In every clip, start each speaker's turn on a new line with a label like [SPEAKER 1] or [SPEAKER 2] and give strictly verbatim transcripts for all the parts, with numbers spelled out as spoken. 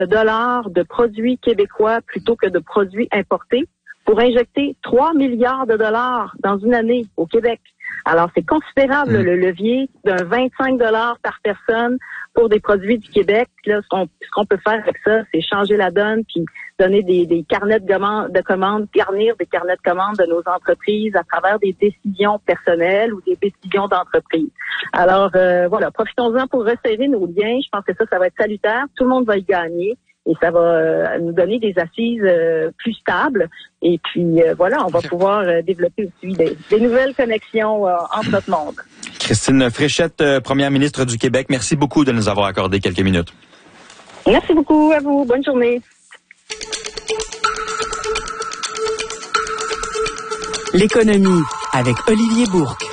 [SPEAKER 1] de dollars de produits québécois plutôt que de produits importés pour injecter trois milliards de dollars dans une année au Québec. Alors, c'est considérable mmh. le levier d'un vingt-cinq dollars par personne pour des produits du Québec. Là, ce qu'on, ce qu'on peut faire avec ça, c'est changer la donne puis donner des, des carnets de commandes, de commandes, garnir des carnets de commandes de nos entreprises à travers des décisions personnelles ou des décisions d'entreprise. Alors, euh, voilà, profitons-en pour resserrer nos liens. Je pense que ça, ça va être salutaire. Tout le monde va y gagner. Et ça va euh, nous donner des assises euh, plus stables. Et puis, euh, voilà, on va pouvoir euh, développer aussi des, des nouvelles connexions euh, entre notre monde.
[SPEAKER 2] Christine Fréchette, euh, première ministre du Québec, merci beaucoup de nous avoir accordé quelques minutes.
[SPEAKER 1] Merci beaucoup à vous. Bonne journée.
[SPEAKER 3] L'économie avec Olivier Bourque.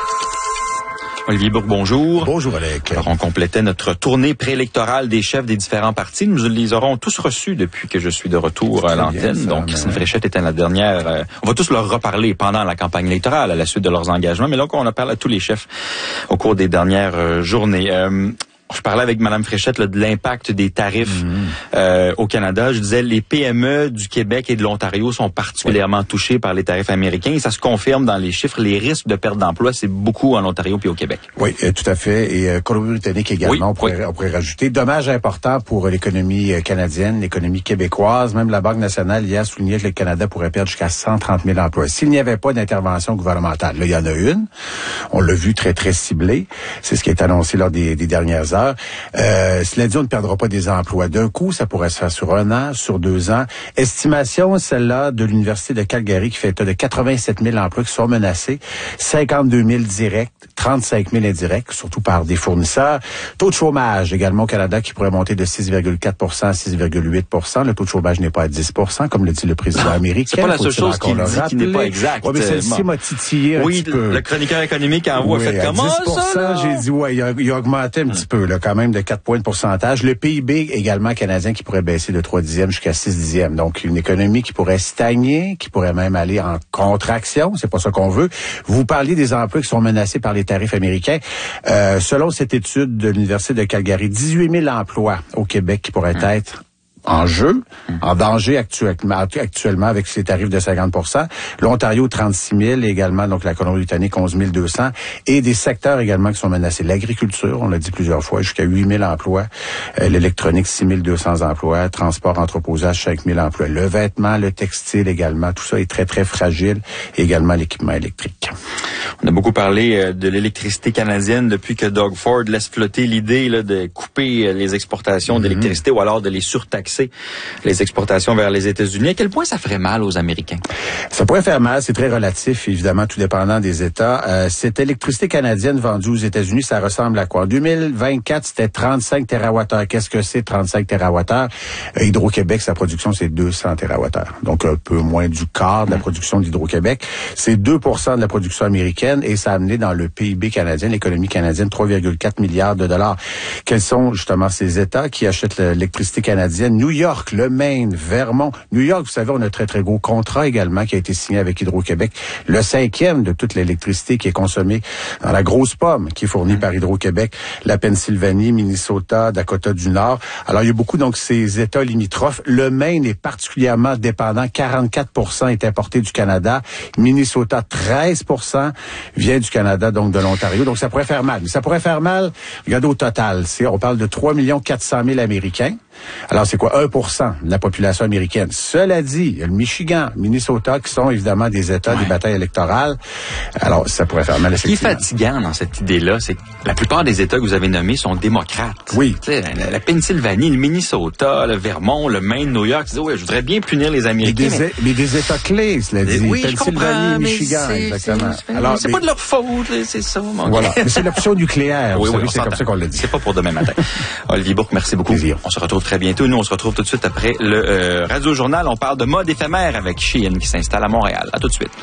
[SPEAKER 2] Olivier Bourque, bonjour.
[SPEAKER 4] Bonjour, Alec.
[SPEAKER 2] Alors, on complétait notre tournée préélectorale des chefs des différents partis. Nous les aurons tous reçus depuis que je suis de retour à l'antenne. Ça, Donc, Christine Fréchette était la dernière. Euh, on va tous leur reparler pendant la campagne électorale, à la suite de leurs engagements. Mais là, on a parlé à tous les chefs au cours des dernières euh, journées. Euh, Je parlais avec Mme Fréchette là, de l'impact des tarifs mmh. euh, au Canada. Je disais, les P M E du Québec et de l'Ontario sont particulièrement oui. touchés par les tarifs américains. Et ça se confirme dans les chiffres. Les risques de perte d'emploi, c'est beaucoup en Ontario puis au Québec.
[SPEAKER 4] Oui, euh, tout à fait. Et euh, Colombie-Britannique également, oui, on, pourrait, oui. on pourrait rajouter. Dommage important pour l'économie canadienne, l'économie québécoise. Même la Banque nationale hier soulignait que le Canada pourrait perdre jusqu'à cent trente mille emplois. S'il n'y avait pas d'intervention gouvernementale, là, il y en a une. On l'a vu très, très ciblée. C'est ce qui est annoncé lors des, des dernières heures. Euh, cela dit, on ne perdra pas des emplois d'un coup. Ça pourrait se faire sur un an, sur deux ans. Estimation, celle-là, de l'Université de Calgary qui fait état de quatre-vingt-sept mille emplois qui sont menacés. cinquante-deux mille directs, trente-cinq mille indirects, surtout par des fournisseurs. Taux de chômage également au Canada qui pourrait monter de six virgule quatre pour cent à six virgule huit pour cent. Le taux de chômage n'est pas à dix pour cent, comme le dit le président non, américain.
[SPEAKER 2] C'est pas la seule chose qu'il dit qui n'est pas exacte.
[SPEAKER 4] Ouais, mais celle-ci m'a titillé un
[SPEAKER 2] oui,
[SPEAKER 4] petit peu.
[SPEAKER 2] Le chroniqueur économique en voit
[SPEAKER 4] oui,
[SPEAKER 2] fait comment ça,
[SPEAKER 4] dix pour cent, j'ai dit, ouais, il a, il a augmenté un petit peu, là, quand même, de quatre points de pourcentage. Le P I B également canadien qui pourrait baisser de trois dixièmes jusqu'à six dixièmes. Donc, une économie qui pourrait stagner, qui pourrait même aller en contraction. C'est pas ça qu'on veut. Vous parliez des emplois qui sont menacés par les tarifs américains. Euh, selon cette étude de l'Université de Calgary, dix-huit mille emplois au Québec qui pourraient être en jeu, en danger actuellement, actuellement avec ces tarifs de cinquante pour cent. L'Ontario, trente-six mille également, donc la Colombie-Britannique, onze mille deux cents. Et des secteurs également qui sont menacés. L'agriculture, on l'a dit plusieurs fois, jusqu'à huit mille emplois. Euh, l'électronique, six mille deux cents emplois. Transport, entreposage, cinq mille emplois. Le vêtement, le textile également, tout ça est très, très fragile. Et également l'équipement électrique.
[SPEAKER 2] On a beaucoup parlé de l'électricité canadienne depuis que Doug Ford laisse flotter l'idée là, de couper les exportations mm-hmm. d'électricité ou alors de les surtaxer les exportations vers les États-Unis. À quel point ça ferait mal aux Américains?
[SPEAKER 4] Ça pourrait faire mal, c'est très relatif, évidemment, tout dépendant des États. Euh, cette électricité canadienne vendue aux États-Unis, ça ressemble à quoi? En deux mille vingt-quatre, c'était trente-cinq térawattheures. Qu'est-ce que c'est, trente-cinq térawattheures? Euh, Hydro-Québec, sa production, c'est deux cents térawattheures. Donc, un peu moins du quart de la production d'Hydro-Québec. C'est deux pour cent de la production américaine et ça a amené dans le P I B canadien, l'économie canadienne, trois virgule quatre milliards de dollars. Quels sont, justement, ces États qui achètent l'électricité canadienne? New York, le Maine, Vermont. New York, vous savez, on a un très, très gros contrat également qui a été signé avec Hydro-Québec. Le cinquième de toute l'électricité qui est consommée dans la grosse pomme qui est fournie par Hydro-Québec. La Pennsylvanie, Minnesota, Dakota du Nord. Alors, il y a beaucoup, donc, ces États limitrophes. Le Maine est particulièrement dépendant. quarante-quatre pour cent est importé du Canada. Minnesota, treize pour cent vient du Canada, donc de l'Ontario. Donc, ça pourrait faire mal. Mais ça pourrait faire mal, regardez au total. C'est, on parle de trois millions quatre cent mille Américains. Alors, c'est quoi? un pour cent de la population américaine. Cela dit, il y a le Michigan, Minnesota, qui sont évidemment des États, ouais. des batailles électorales. Alors, ça pourrait faire mal, effectivement.
[SPEAKER 2] Ce qui est fatigant dans cette idée-là, c'est que la plupart des États que vous avez nommés sont démocrates.
[SPEAKER 4] Oui.
[SPEAKER 2] Tu sais, la, la Pennsylvanie, le Minnesota, le Vermont, le Maine, New York, tu dis, ouais, je voudrais bien punir les Américains.
[SPEAKER 4] Mais des, mais... mais des États clés, cela dit.
[SPEAKER 2] Oui,
[SPEAKER 4] Pennsylvanie, Michigan,
[SPEAKER 2] c'est,
[SPEAKER 4] exactement.
[SPEAKER 2] C'est, Alors, c'est mais... pas de leur faute, c'est ça.
[SPEAKER 4] Voilà. Mais c'est l'option nucléaire.
[SPEAKER 2] Oui, oui,
[SPEAKER 4] savez, c'est comme ça qu'on l'a dit.
[SPEAKER 2] C'est pas pour demain matin. Olivier Bourque, merci beaucoup.
[SPEAKER 4] Plaisir.
[SPEAKER 2] On se retrouve très bientôt. Nous, on se retrouve tout de suite après le euh, Radio Journal. On parle de mode éphémère avec Shein qui s'installe à Montréal. À tout de suite.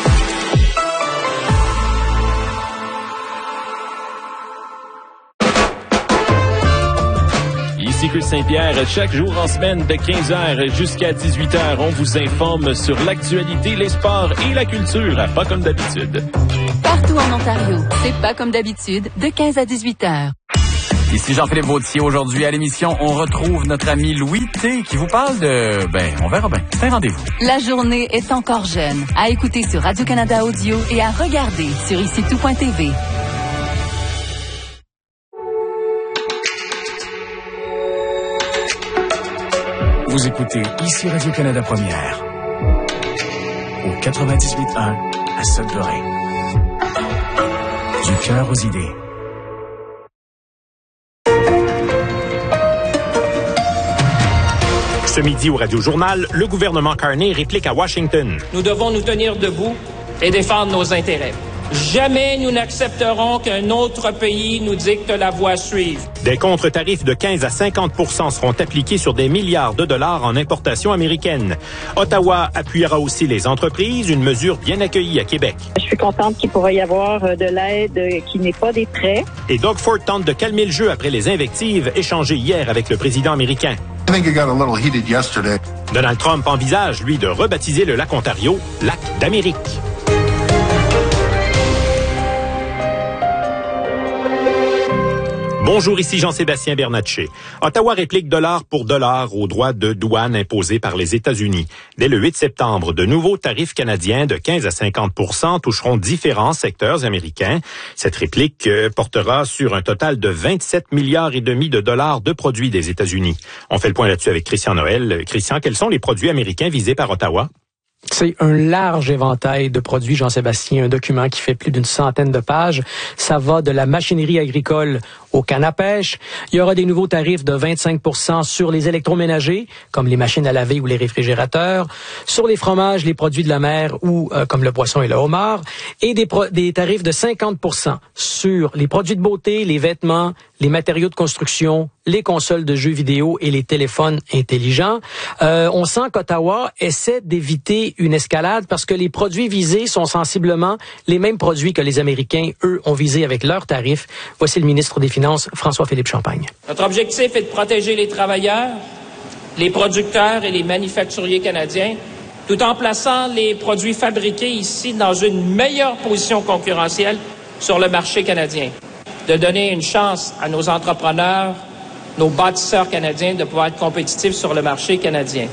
[SPEAKER 5] Ici Chris Saint-Pierre. Chaque jour en semaine de quinze heures jusqu'à dix-huit heures, on vous informe sur l'actualité, les sports et la culture. Pas comme d'habitude.
[SPEAKER 3] Partout en Ontario, c'est pas comme d'habitude de quinze à dix-huit heures.
[SPEAKER 6] Ici Jean-Philippe Vautier. Aujourd'hui à l'émission, on retrouve notre ami Louis T qui vous parle de... Ben, on verra bien. C'est un rendez-vous.
[SPEAKER 7] La journée est encore jeune. À écouter sur Radio-Canada Audio et à regarder sur ici tout point t v.
[SPEAKER 8] Vous écoutez ici Radio-Canada Première au quatre-vingt-dix-huit un à Sudbury. Du cœur aux idées.
[SPEAKER 9] Ce midi au Radio Journal, le gouvernement Carney réplique à Washington.
[SPEAKER 10] Nous devons nous tenir debout et défendre nos intérêts. Jamais nous n'accepterons qu'un autre pays nous dicte la voie à suivre.
[SPEAKER 9] Des contre-tarifs de quinze à cinquante pour cent seront appliqués sur des milliards de dollars en importations américaines. Ottawa appuiera aussi les entreprises, une mesure bien accueillie à Québec.
[SPEAKER 1] Je suis contente qu'il pourrait y avoir de l'aide qui n'est pas des prêts.
[SPEAKER 9] Et Doug Ford tente de calmer le jeu après les invectives échangées hier avec le président américain.
[SPEAKER 11] I think it got a little heated yesterday.
[SPEAKER 9] Donald Trump envisage, lui, de rebaptiser le lac Ontario lac d'Amérique. Bonjour, ici Jean-Sébastien Bernatchez. Ottawa réplique dollar pour dollar aux droits de douane imposés par les États-Unis. Dès le huit septembre, de nouveaux tarifs canadiens de quinze à cinquante pour cent toucheront différents secteurs américains. Cette réplique portera sur un total de vingt-sept milliards et demi de dollars de produits des États-Unis. On fait le point là-dessus avec Christian Noël. Christian, quels sont les produits américains visés par Ottawa?
[SPEAKER 12] C'est un large éventail de produits, Jean-Sébastien, un document qui fait plus d'une centaine de pages. Ça va de la machinerie agricole au canne à pêche. Il y aura des nouveaux tarifs de vingt-cinq pour cent sur les électroménagers, comme les machines à laver ou les réfrigérateurs, sur les fromages, les produits de la mer ou euh, comme le poisson et le homard, et des, pro- des tarifs de cinquante pour cent sur les produits de beauté, les vêtements, les matériaux de construction, les consoles de jeux vidéo et les téléphones intelligents. Euh, on sent qu'Ottawa essaie d'éviter une escalade parce que les produits visés sont sensiblement les mêmes produits que les Américains, eux, ont visés avec leurs tarifs. Voici le ministre des Finances, François-Philippe Champagne.
[SPEAKER 10] Notre objectif est de protéger les travailleurs, les producteurs et les manufacturiers canadiens, tout en plaçant les produits fabriqués ici dans une meilleure position concurrentielle sur le marché canadien. De donner une chance à nos entrepreneurs, nos bâtisseurs canadiens de pouvoir être compétitifs sur le marché canadien.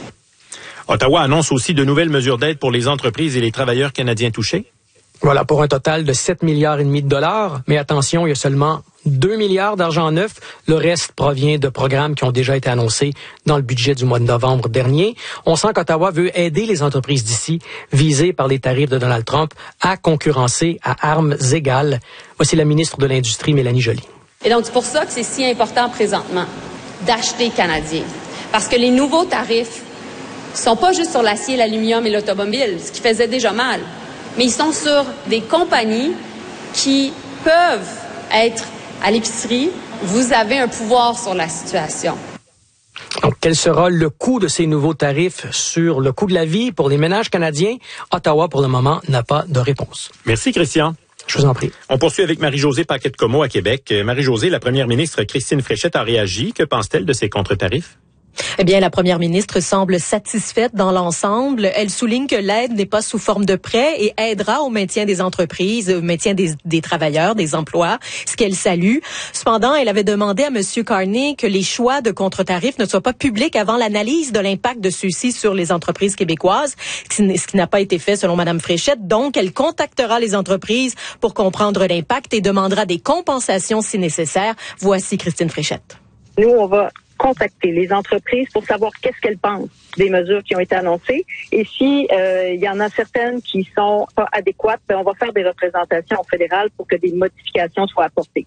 [SPEAKER 9] Ottawa annonce aussi de nouvelles mesures d'aide pour les entreprises et les travailleurs canadiens touchés.
[SPEAKER 12] Voilà, pour un total de sept milliards et demi de dollars. Mais attention, il y a seulement deux milliards d'argent neuf. Le reste provient de programmes qui ont déjà été annoncés dans le budget du mois de novembre dernier. On sent qu'Ottawa veut aider les entreprises d'ici, visées par les tarifs de Donald Trump, à concurrencer à armes égales. Voici la ministre de l'Industrie, Mélanie Joly.
[SPEAKER 13] Et donc, c'est pour ça que c'est si important présentement d'acheter canadien. Parce que les nouveaux tarifs sont pas juste sur l'acier, l'aluminium et l'automobile, ce qui faisait déjà mal, mais ils sont sur des compagnies qui peuvent être à l'épicerie. Vous avez un pouvoir sur la situation.
[SPEAKER 12] Donc, quel sera le coût de ces nouveaux tarifs sur le coût de la vie pour les ménages canadiens? Ottawa, pour le moment, n'a pas de réponse.
[SPEAKER 9] Merci, Christian.
[SPEAKER 12] Je vous en prie.
[SPEAKER 9] On poursuit avec Marie-Josée Paquette-Comeau à Québec. Marie-Josée, la première ministre Christine Fréchette a réagi. Que pense-t-elle de ces contre-tarifs?
[SPEAKER 14] Eh bien, la première ministre semble satisfaite dans l'ensemble. Elle souligne que l'aide n'est pas sous forme de prêt et aidera au maintien des entreprises, au maintien des, des travailleurs, des emplois, ce qu'elle salue. Cependant, elle avait demandé à M. Carney que les choix de contre-tarifs ne soient pas publics avant l'analyse de l'impact de ceux-ci sur les entreprises québécoises, ce qui n'a pas été fait selon Mme Fréchette. Donc, elle contactera les entreprises pour comprendre l'impact et demandera des compensations si nécessaire. Voici Christine Fréchette.
[SPEAKER 1] Nous, on va contacter les entreprises pour savoir qu'est-ce qu'elles pensent des mesures qui ont été annoncées. Et si euh, il y en a certaines qui sont pas adéquates, ben on va faire des représentations fédérales pour que des modifications soient apportées.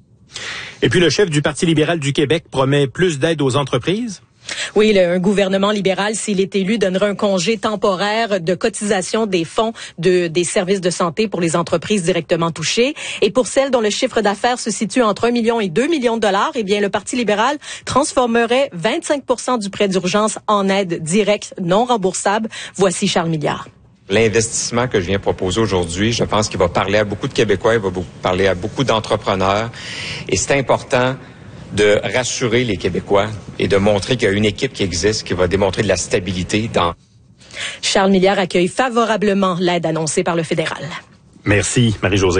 [SPEAKER 9] Et puis le chef du Parti libéral du Québec promet plus d'aide aux entreprises?
[SPEAKER 14] Oui, le, un gouvernement libéral, s'il est élu, donnera un congé temporaire de cotisation des fonds de, des services de santé pour les entreprises directement touchées. Et pour celles dont le chiffre d'affaires se situe entre un million et deux millions de dollars, eh bien, le Parti libéral transformerait vingt-cinq pour cent du prêt d'urgence en aide directe non remboursable. Voici Charles Milliard.
[SPEAKER 15] L'investissement que je viens proposer aujourd'hui, je pense qu'il va parler à beaucoup de Québécois, il va parler à beaucoup d'entrepreneurs. Et c'est important de rassurer les Québécois et de montrer qu'il y a une équipe qui existe, qui va démontrer de la stabilité dans...
[SPEAKER 14] Charles Milliard accueille favorablement l'aide annoncée par le fédéral.
[SPEAKER 9] Merci, Marie-Josée.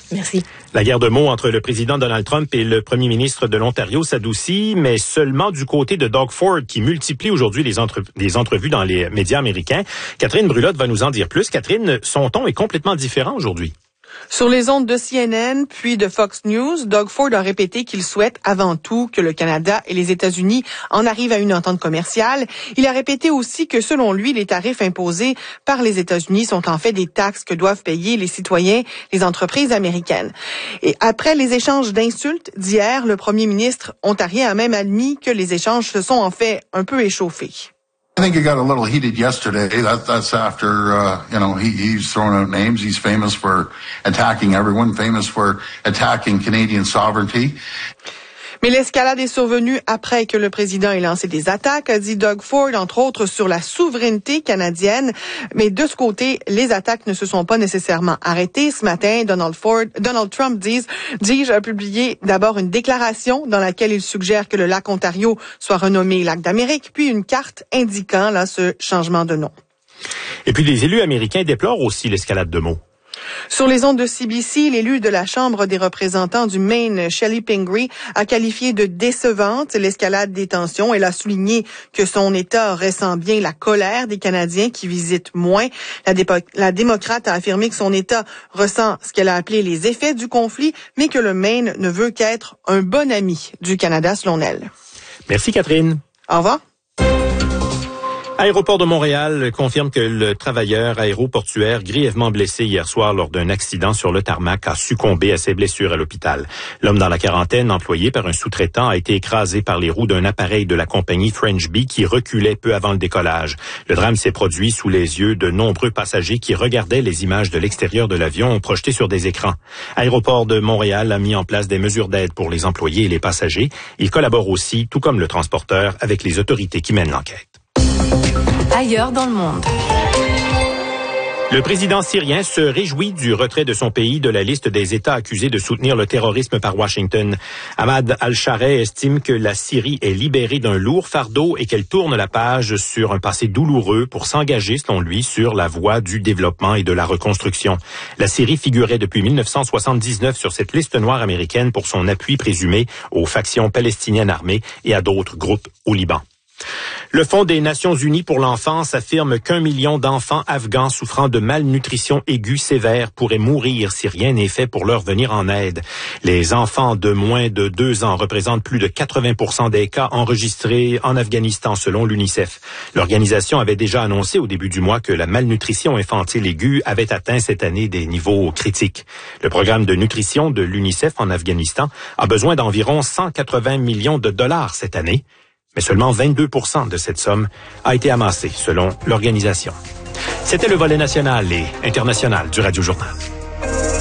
[SPEAKER 14] Merci.
[SPEAKER 9] La guerre de mots entre le président Donald Trump et le premier ministre de l'Ontario s'adoucit, mais seulement du côté de Doug Ford, qui multiplie aujourd'hui les, entre- les entrevues dans les médias américains. Catherine Brulotte va nous en dire plus. Catherine, son ton est complètement différent aujourd'hui.
[SPEAKER 16] Sur les ondes de C N N puis de Fox News, Doug Ford a répété qu'il souhaite avant tout que le Canada et les États-Unis en arrivent à une entente commerciale. Il a répété aussi que selon lui, les tarifs imposés par les États-Unis sont en fait des taxes que doivent payer les citoyens, les entreprises américaines. Et après les échanges d'insultes d'hier, le premier ministre ontarien a même admis que les échanges se sont en fait un peu échauffés.
[SPEAKER 11] I think it got a little heated yesterday. That, that's after, uh, you know, he, he's throwing out names. He's famous for attacking everyone, famous for attacking Canadian sovereignty.
[SPEAKER 16] Mais l'escalade est survenue après que le président ait lancé des attaques, a dit Doug Ford, entre autres sur la souveraineté canadienne. Mais de ce côté, les attaques ne se sont pas nécessairement arrêtées. Ce matin, Donald Ford, Donald Trump, dis, dis, a publié d'abord une déclaration dans laquelle il suggère que le lac Ontario soit renommé lac d'Amérique, puis une carte indiquant là ce changement de nom.
[SPEAKER 9] Et puis les élus américains déplorent aussi l'escalade de mots.
[SPEAKER 16] Sur les ondes de C B C, l'élu de la Chambre des représentants du Maine, Shelley Pingree, a qualifié de décevante l'escalade des tensions. Elle a souligné que son État ressent bien la colère des Canadiens qui visitent moins. La, dépo- la démocrate a affirmé que son État ressent ce qu'elle a appelé les effets du conflit, mais que le Maine ne veut qu'être un bon ami du Canada, selon elle.
[SPEAKER 9] Merci, Catherine.
[SPEAKER 16] Au revoir.
[SPEAKER 9] Aéroport de Montréal confirme que le travailleur aéroportuaire grièvement blessé hier soir lors d'un accident sur le tarmac a succombé à ses blessures à l'hôpital. L'homme dans la quarantaine, employé par un sous-traitant, a été écrasé par les roues d'un appareil de la compagnie French Bee qui reculait peu avant le décollage. Le drame s'est produit sous les yeux de nombreux passagers qui regardaient les images de l'extérieur de l'avion projetées sur des écrans. Aéroport de Montréal a mis en place des mesures d'aide pour les employés et les passagers. Il collabore aussi, tout comme le transporteur, avec les autorités qui mènent l'enquête.
[SPEAKER 7] Ailleurs dans le monde.
[SPEAKER 9] Le président syrien se réjouit du retrait de son pays de la liste des États accusés de soutenir le terrorisme par Washington. Ahmad al-Shareh estime que la Syrie est libérée d'un lourd fardeau et qu'elle tourne la page sur un passé douloureux pour s'engager, selon lui, sur la voie du développement et de la reconstruction. La Syrie figurait depuis mille neuf cent soixante-dix-neuf sur cette liste noire américaine pour son appui présumé aux factions palestiniennes armées et à d'autres groupes au Liban. Le Fonds des Nations Unies pour l'enfance affirme qu'un million d'enfants afghans souffrant de malnutrition aiguë sévère pourraient mourir si rien n'est fait pour leur venir en aide. Les enfants de moins de deux ans représentent plus de quatre-vingts pour cent des cas enregistrés en Afghanistan, selon l'UNICEF. L'organisation avait déjà annoncé au début du mois que la malnutrition infantile aiguë avait atteint cette année des niveaux critiques. Le programme de nutrition de l'UNICEF en Afghanistan a besoin d'environ cent quatre-vingts millions de dollars cette année. Mais seulement vingt-deux pour cent de cette somme a été amassée, selon l'organisation. C'était le volet national et international du Radio Journal.